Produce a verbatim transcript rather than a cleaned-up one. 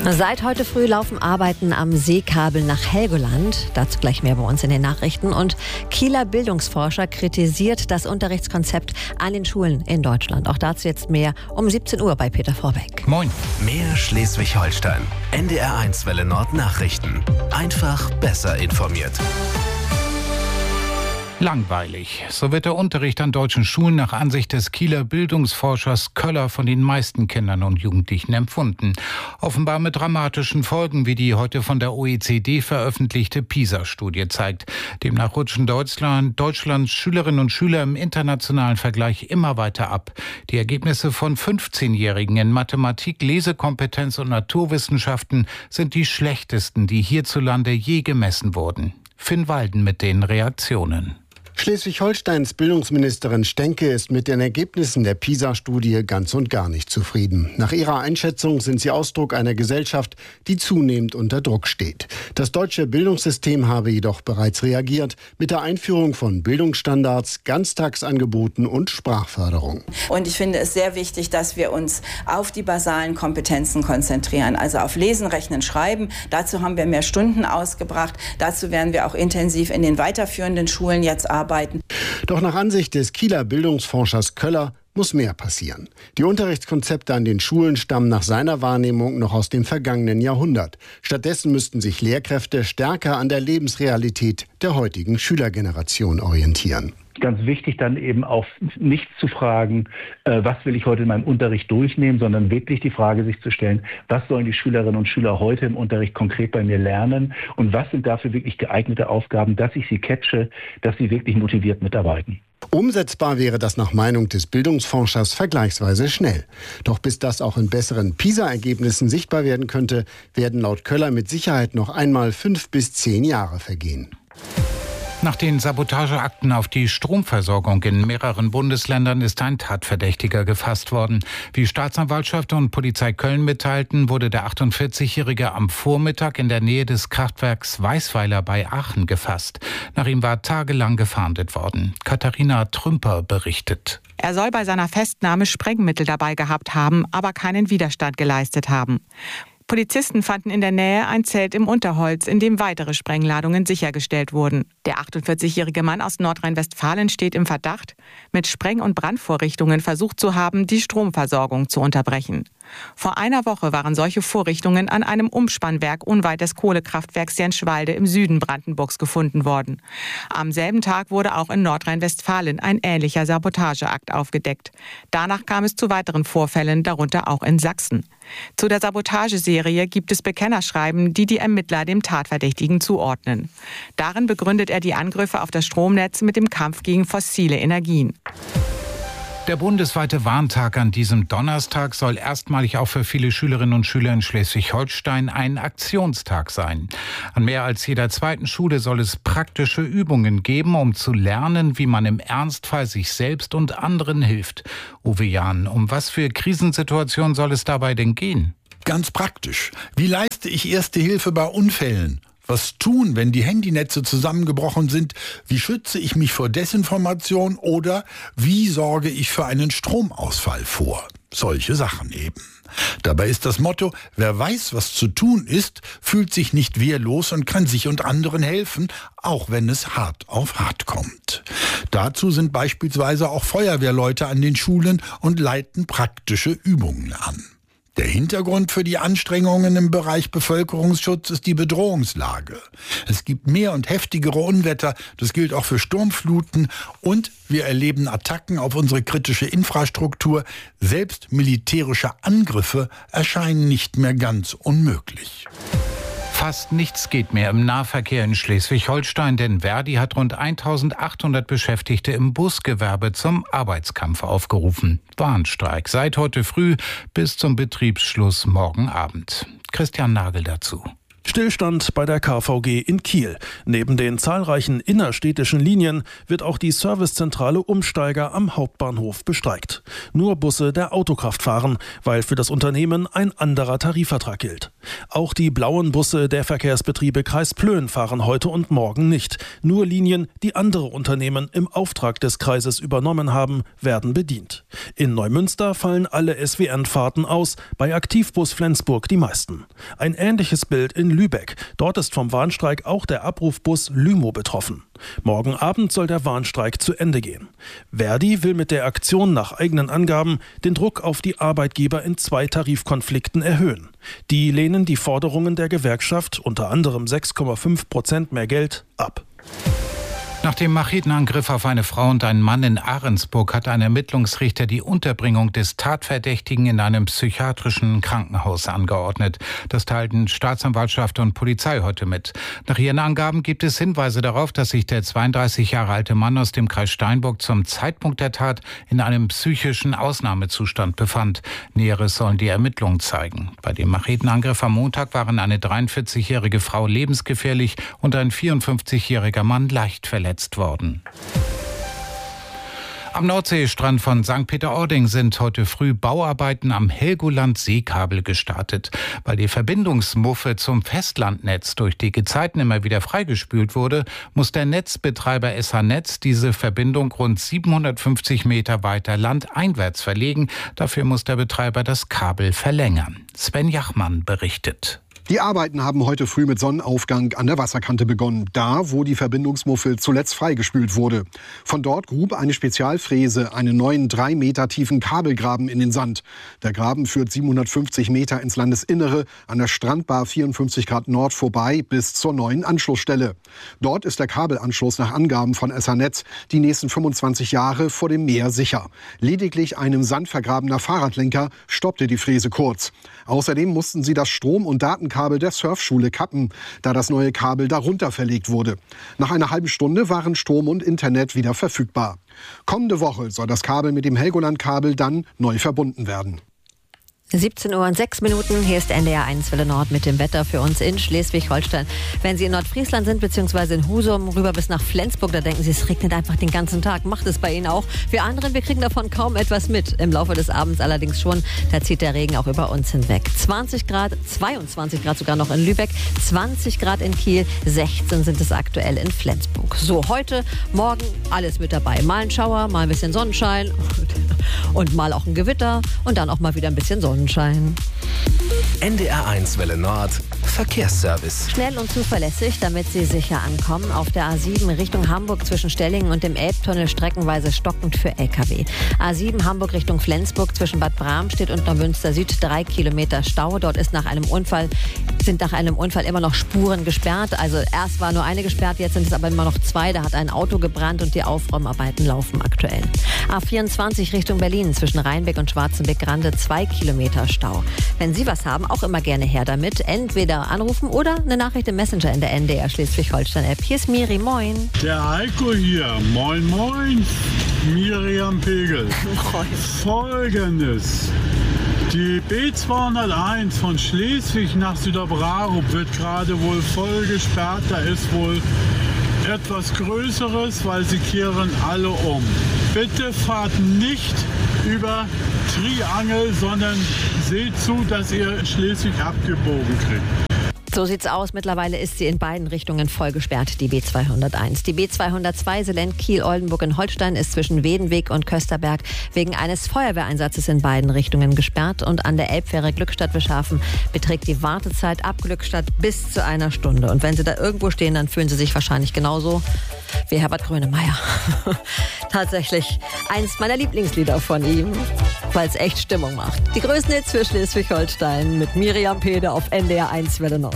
Seit heute früh laufen Arbeiten am Seekabel nach Helgoland. Dazu gleich mehr bei uns in den Nachrichten. Und Kieler Bildungsforscher kritisiert das Unterrichtskonzept an den Schulen in Deutschland. Auch dazu jetzt mehr um siebzehn Uhr bei Peter Vorbeck. Moin. Mehr Schleswig-Holstein. N D R eins Welle Nord Nachrichten. Einfach besser informiert. Langweilig. So wird der Unterricht an deutschen Schulen nach Ansicht des Kieler Bildungsforschers Köller von den meisten Kindern und Jugendlichen empfunden. Offenbar mit dramatischen Folgen, wie die heute von der O E C D veröffentlichte PISA-Studie zeigt. Demnach rutschen Deutschland, Deutschlands Schülerinnen und Schüler im internationalen Vergleich immer weiter ab. Die Ergebnisse von fünfzehnjährigen in Mathematik, Lesekompetenz und Naturwissenschaften sind die schlechtesten, die hierzulande je gemessen wurden. Finn Walden mit den Reaktionen. Schleswig-Holsteins Bildungsministerin Stenke ist mit den Ergebnissen der PISA-Studie ganz und gar nicht zufrieden. Nach ihrer Einschätzung sind sie Ausdruck einer Gesellschaft, die zunehmend unter Druck steht. Das deutsche Bildungssystem habe jedoch bereits reagiert mit der Einführung von Bildungsstandards, Ganztagsangeboten und Sprachförderung. Und ich finde es sehr wichtig, dass wir uns auf die basalen Kompetenzen konzentrieren, also auf Lesen, Rechnen, Schreiben. Dazu haben wir mehr Stunden ausgebracht. Dazu werden wir auch intensiv in den weiterführenden Schulen jetzt arbeiten. Doch nach Ansicht des Kieler Bildungsforschers Köller muss mehr passieren. Die Unterrichtskonzepte an den Schulen stammen nach seiner Wahrnehmung noch aus dem vergangenen Jahrhundert. Stattdessen müssten sich Lehrkräfte stärker an der Lebensrealität der heutigen Schülergeneration orientieren. Ganz wichtig dann eben auch nicht zu fragen, äh, was will ich heute in meinem Unterricht durchnehmen, sondern wirklich die Frage sich zu stellen, was sollen die Schülerinnen und Schüler heute im Unterricht konkret bei mir lernen und was sind dafür wirklich geeignete Aufgaben, dass ich sie catche, dass sie wirklich motiviert mitarbeiten. Umsetzbar wäre das nach Meinung des Bildungsforschers vergleichsweise schnell. Doch bis das auch in besseren PISA-Ergebnissen sichtbar werden könnte, werden laut Köller mit Sicherheit noch einmal fünf bis zehn Jahre vergehen. Nach den Sabotageakten auf die Stromversorgung in mehreren Bundesländern ist ein Tatverdächtiger gefasst worden. Wie Staatsanwaltschaft und Polizei Köln mitteilten, wurde der achtundvierzigjährige am Vormittag in der Nähe des Kraftwerks Weißweiler bei Aachen gefasst. Nach ihm war tagelang gefahndet worden. Katharina Trümper berichtet. Er soll bei seiner Festnahme Sprengmittel dabei gehabt haben, aber keinen Widerstand geleistet haben. Polizisten fanden in der Nähe ein Zelt im Unterholz, in dem weitere Sprengladungen sichergestellt wurden. Der achtundvierzigjährige Mann aus Nordrhein-Westfalen steht im Verdacht, mit Spreng- und Brandvorrichtungen versucht zu haben, die Stromversorgung zu unterbrechen. Vor einer Woche waren solche Vorrichtungen an einem Umspannwerk unweit des Kohlekraftwerks Jenschwalde im Süden Brandenburgs gefunden worden. Am selben Tag wurde auch in Nordrhein-Westfalen ein ähnlicher Sabotageakt aufgedeckt. Danach kam es zu weiteren Vorfällen, darunter auch in Sachsen. Zu der Sabotageserie gibt es Bekennerschreiben, die die Ermittler dem Tatverdächtigen zuordnen. Darin begründet er die Angriffe auf das Stromnetz mit dem Kampf gegen fossile Energien. Der bundesweite Warntag an diesem Donnerstag soll erstmalig auch für viele Schülerinnen und Schüler in Schleswig-Holstein ein Aktionstag sein. An mehr als jeder zweiten Schule soll es praktische Übungen geben, um zu lernen, wie man im Ernstfall sich selbst und anderen hilft. Uwe Jahn, um was für Krisensituationen soll es dabei denn gehen? Ganz praktisch. Wie leiste ich erste Hilfe bei Unfällen? Was tun, wenn die Handynetze zusammengebrochen sind? Wie schütze ich mich vor Desinformation? Oder wie sorge ich für einen Stromausfall vor? Solche Sachen eben. Dabei ist das Motto, wer weiß, was zu tun ist, fühlt sich nicht wehrlos und kann sich und anderen helfen, auch wenn es hart auf hart kommt. Dazu sind beispielsweise auch Feuerwehrleute an den Schulen und leiten praktische Übungen an. Der Hintergrund für die Anstrengungen im Bereich Bevölkerungsschutz ist die Bedrohungslage. Es gibt mehr und heftigere Unwetter, das gilt auch für Sturmfluten und wir erleben Attacken auf unsere kritische Infrastruktur. Selbst militärische Angriffe erscheinen nicht mehr ganz unmöglich. Fast nichts geht mehr im Nahverkehr in Schleswig-Holstein, denn Verdi hat rund eintausendachthundert Beschäftigte im Busgewerbe zum Arbeitskampf aufgerufen. Warnstreik seit heute früh bis zum Betriebsschluss morgen Abend. Christian Nagel dazu. Stillstand bei der K V G in Kiel. Neben den zahlreichen innerstädtischen Linien wird auch die Servicezentrale Umsteiger am Hauptbahnhof bestreikt. Nur Busse der Autokraft fahren, weil für das Unternehmen ein anderer Tarifvertrag gilt. Auch die blauen Busse der Verkehrsbetriebe Kreis Plön fahren heute und morgen nicht. Nur Linien, die andere Unternehmen im Auftrag des Kreises übernommen haben, werden bedient. In Neumünster fallen alle S W N-Fahrten aus, bei Aktivbus Flensburg die meisten. Ein ähnliches Bild in Lübeck. Dort ist vom Warnstreik auch der Abrufbus Lymo betroffen. Morgen Abend soll der Warnstreik zu Ende gehen. Verdi will mit der Aktion nach eigenen Angaben den Druck auf die Arbeitgeber in zwei Tarifkonflikten erhöhen. Die lehnen die Forderungen der Gewerkschaft, unter anderem sechs Komma fünf Prozent mehr Geld, ab. Nach dem Machetenangriff auf eine Frau und einen Mann in Ahrensburg hat ein Ermittlungsrichter die Unterbringung des Tatverdächtigen in einem psychiatrischen Krankenhaus angeordnet. Das teilten Staatsanwaltschaft und Polizei heute mit. Nach ihren Angaben gibt es Hinweise darauf, dass sich der zweiunddreißig Jahre alte Mann aus dem Kreis Steinburg zum Zeitpunkt der Tat in einem psychischen Ausnahmezustand befand. Näheres sollen die Ermittlungen zeigen. Bei dem Machetenangriff am Montag waren eine dreiundvierzigjährige Frau lebensgefährlich und ein vierundfünfzigjähriger Mann leicht verletzt worden. Am Nordseestrand von Sankt Peter-Ording sind heute früh Bauarbeiten am Helgoland-Seekabel gestartet. Weil die Verbindungsmuffe zum Festlandnetz durch die Gezeiten immer wieder freigespült wurde, muss der Netzbetreiber S H Netz diese Verbindung rund siebenhundertfünfzig Meter weiter landeinwärts verlegen. Dafür muss der Betreiber das Kabel verlängern. Sven Jachmann berichtet. Die Arbeiten haben heute früh mit Sonnenaufgang an der Wasserkante begonnen, da wo die Verbindungsmuffel zuletzt freigespült wurde. Von dort grub eine Spezialfräse einen neuen drei Meter tiefen Kabelgraben in den Sand. Der Graben führt siebenhundertfünfzig Meter ins Landesinnere an der Strandbar vierundfünfzig Grad Nord vorbei bis zur neuen Anschlussstelle. Dort ist der Kabelanschluss nach Angaben von S H Netz die nächsten fünfundzwanzig Jahre vor dem Meer sicher. Lediglich ein im Sand vergrabener Fahrradlenker stoppte die Fräse kurz. Außerdem mussten sie das Strom- und Datenkabel der Surfschule kappen, da das neue Kabel darunter verlegt wurde. Nach einer halben Stunde waren Strom und Internet wieder verfügbar. Kommende Woche soll das Kabel mit dem Helgoland-Kabel dann neu verbunden werden. siebzehn Uhr und sechs Minuten, hier ist N D R eins Welle Nord mit dem Wetter für uns in Schleswig-Holstein. Wenn Sie in Nordfriesland sind, beziehungsweise in Husum, rüber bis nach Flensburg, da denken Sie, es regnet einfach den ganzen Tag. Macht es bei Ihnen auch. Wir anderen, wir kriegen davon kaum etwas mit. Im Laufe des Abends allerdings schon, da zieht der Regen auch über uns hinweg. zwanzig Grad, zweiundzwanzig Grad sogar noch in Lübeck, zwanzig Grad in Kiel, sechzehn sind es aktuell in Flensburg. So, heute, morgen alles mit dabei. Mal ein Schauer, mal ein bisschen Sonnenschein und mal auch ein Gewitter und dann auch mal wieder ein bisschen Sonnenschein. N D R eins Welle Nord Verkehrsservice. Schnell und zuverlässig, damit Sie sicher ankommen. Auf der A sieben Richtung Hamburg zwischen Stellingen und dem Elbtunnel streckenweise stockend für L K W. A sieben Hamburg Richtung Flensburg zwischen Bad Bramstedt und Neumünster Süd drei Kilometer Stau. Dort ist nach einem Unfall, sind nach einem Unfall immer noch Spuren gesperrt. Also erst war nur eine gesperrt, jetzt sind es aber immer noch zwei. Da hat ein Auto gebrannt und die Aufräumarbeiten laufen aktuell. A vierundzwanzig Richtung Berlin zwischen Rheinbeck und Schwarzenbeck-Grande zwei Kilometer Stau. Wenn Sie was haben, auch immer gerne her damit. Entweder anrufen oder eine Nachricht im Messenger in der N D R Schleswig-Holstein-App. Hier ist Miri, moin. Der Heiko hier, moin moin, Miriam Pegel. Moin. Folgendes, die B zweihunderteins von Schleswig nach Süderbrarup wird gerade wohl voll gesperrt. Da ist wohl etwas Größeres, weil sie kehren alle um. Bitte fahrt nicht über Triangel, sondern seht zu, dass ihr Schleswig abgebogen kriegt. So sieht's aus. Mittlerweile ist sie in beiden Richtungen voll gesperrt, die B zweihunderteins. Die B zweihundertzwei Selend-Kiel-Oldenburg in Holstein ist zwischen Wedenweg und Kösterberg wegen eines Feuerwehreinsatzes in beiden Richtungen gesperrt. Und an der Elbfähre Glückstadt-Wischhafen beträgt die Wartezeit ab Glückstadt bis zu einer Stunde. Und wenn Sie da irgendwo stehen, dann fühlen Sie sich wahrscheinlich genauso wie Herbert Grönemeyer. Tatsächlich eins meiner Lieblingslieder von ihm, weil es echt Stimmung macht. Die größten Hits für Schleswig-Holstein mit Miriam Pede auf N D R eins Welle Nord.